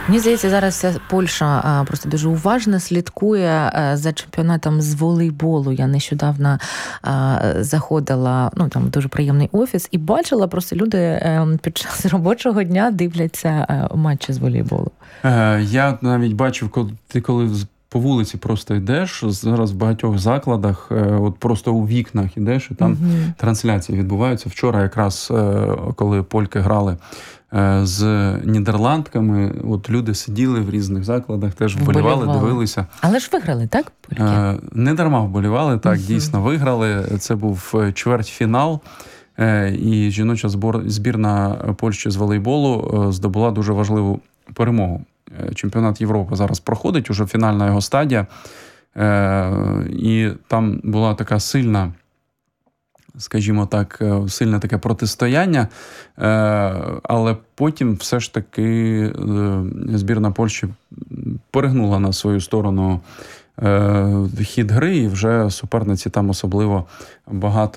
Мені здається, зараз вся Польща просто дуже уважно слідкує за чемпіонатом з волейболу. Я нещодавно заходила, там дуже приємний офіс, і бачила, просто люди під час робочого дня дивляться матчі з волейболу. Я навіть бачив, коли по вулиці просто йдеш, зараз в багатьох закладах, от просто у вікнах йдеш, і там трансляції відбуваються. Вчора якраз, коли польки грали з нідерландками, от люди сиділи в різних закладах, теж вболівали, дивилися. Але ж виграли, так, польки? Не дарма вболівали, так, дійсно виграли. Це був чвертьфінал, і жіноча збірна Польщі з волейболу здобула дуже важливу перемогу. Чемпіонат Європи зараз проходить, уже фінальна його стадія, і там була така сильна, скажімо так, сильне таке протистояння, але потім все ж таки збірна Польщі перегнула на свою сторону хід гри, і вже суперниці там особливо багато